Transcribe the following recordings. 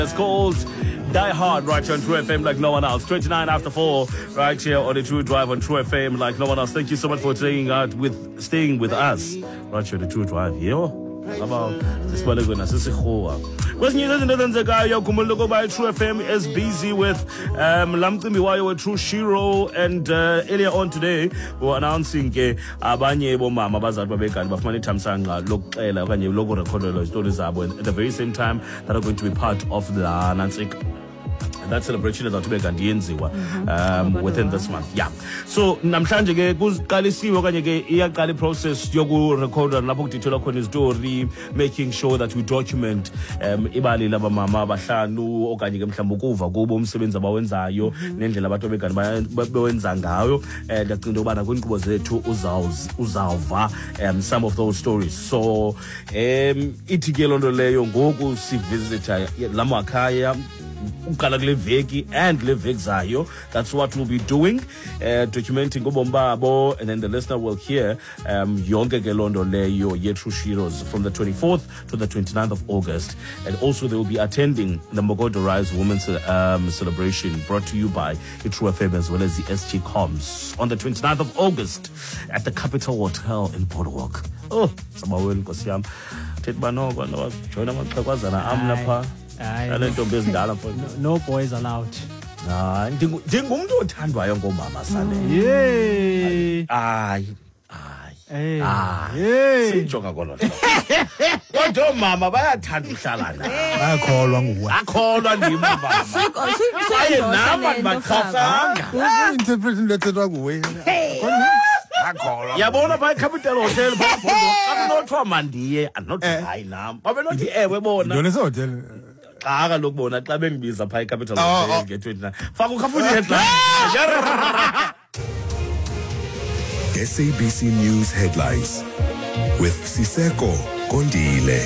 It's called Die Hard right here on True FM like no one else. 29 after 4 right here on the True Drive on True FM like no one else. Thank you so much for staying with us right here on the True Drive. Kwezinye izinto ezenzekayo khumbula ukuba True FM is busy with lamcimbi wayo we True Shiro, and earlier on today we were announcing ke abanye bomama abazali babekani bafumana ithamsanqa lokuxela okanye lokurekhodela istories zabo at the very same time that are going to be part of the Nantsik. That celebration is to within this month. Yeah. So namhlanje ke kuqalisiwe okanye ke iyaqala process yoku record lapho kudithelwa khona istory, making sure that we document ibali labamama abahlanu okanye ke mhlawumbe ukuva kubo umsebenzi abawenzayo nendlela abantu begani bawenza ngayo. Ndacinga ubana kwinkqubo zethu uzawuva some of those stories. So ithi ke lonto leyo ngoku sivisita lamakhaya ukala kule veki and le veki zayo. That's what we'll be doing, documenting ubomi babo, and then the listener will hear yonke ke londo leyo ye True Shiros from the 24th to the 29th of August. And also they will be attending the Mogodo Rise Women's celebration brought to you by True FM as well as the SG Comms on the 29th of August at the Capital Hotel in Boardwalk. Oh, sabaweli nkosi yami. Thethibano kwana joina amaxhewazana amlapha. No boys allowed. Ndingumntu othandwayo ngomama sale. Sijonga kolo. Kodwa mama bayathanda uhlala naye. Bayakholwa nguwe. Akholwa ndim mama. Aye nama bakhasanga. Interpreting letter nguwe. Yabona by Capital Hotel phapho akunothiwa mandiye anothi hayi nam. Babe nothi ewe bona. Yona hotel. Xa lokubona xa bengibiza pha eCapital Hotel nge-29 faka ukhafuni headline. SABC News headlines with Siseko Kondile.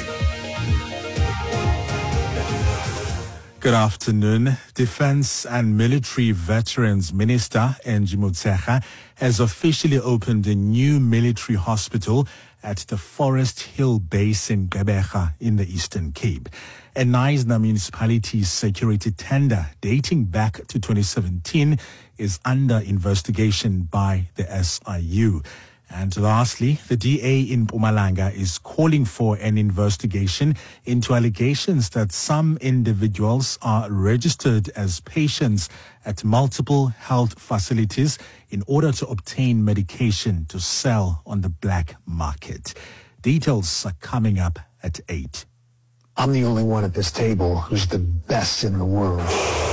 Good afternoon. Defense and Military Veterans Minister Angie Motshekga has officially opened a new military hospital at the Forest Hill Base in Gqeberha in the Eastern Cape. A Knysna municipality's security tender dating back to 2017 is under investigation by the SIU. And lastly, the DA in Mpumalanga is calling for an investigation into allegations that some individuals are registered as patients at multiple health facilities in order to obtain medication to sell on the black market. Details are coming up at 8. I'm the only one at this table who's the best in the world.